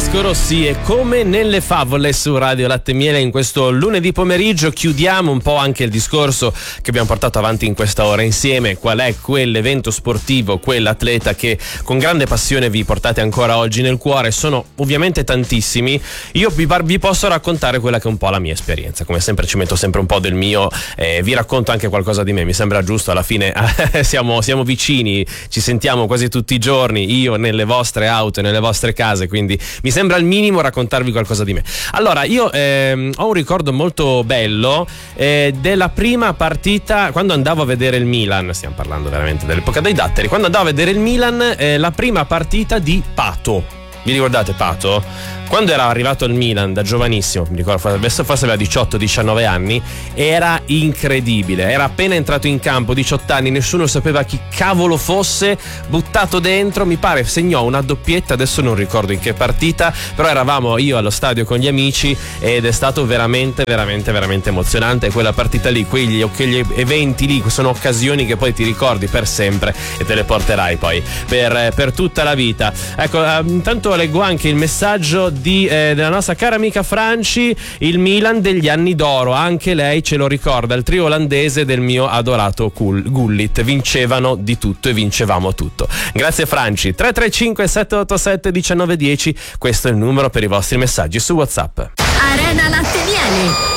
Vasco Rossi e Come nelle favole su Radio Latte e Miele. In questo lunedì pomeriggio chiudiamo un po' anche il discorso che abbiamo portato avanti in questa ora insieme. Qual è quell'evento sportivo, quell'atleta che con grande passione vi portate ancora oggi nel cuore? Sono ovviamente tantissimi. Io vi posso raccontare quella che è un po' la mia esperienza. Come sempre ci metto sempre un po' del mio, vi racconto anche qualcosa di me. Mi sembra giusto, alla fine siamo vicini, ci sentiamo quasi tutti i giorni, io nelle vostre auto e nelle vostre case, quindi mi sembra al minimo raccontarvi qualcosa di me. Allora, io ho un ricordo molto bello della prima partita, quando andavo a vedere il Milan. Stiamo parlando veramente dell'epoca dei datteri. Quando andavo a vedere il Milan, la prima partita di Pato. Vi ricordate Pato? Quando era arrivato al Milan da giovanissimo, mi ricordo, adesso forse aveva 18-19 anni, era incredibile. Era appena entrato in campo, 18 anni, nessuno sapeva chi cavolo fosse, buttato dentro, mi pare segnò una doppietta, adesso non ricordo in che partita, però eravamo io allo stadio con gli amici ed è stato veramente emozionante quella partita lì. Quegli eventi lì sono occasioni che poi ti ricordi per sempre e te le porterai poi per tutta la vita. Ecco, intanto leggo anche il messaggio della nostra cara amica Franci. Il Milan degli anni d'oro, anche lei ce lo ricorda, il trio olandese del mio adorato Gullit, vincevano di tutto e vincevamo tutto. Grazie Franci. 335 787 1910, questo è il numero per i vostri messaggi su WhatsApp. Arena Latte e Miele.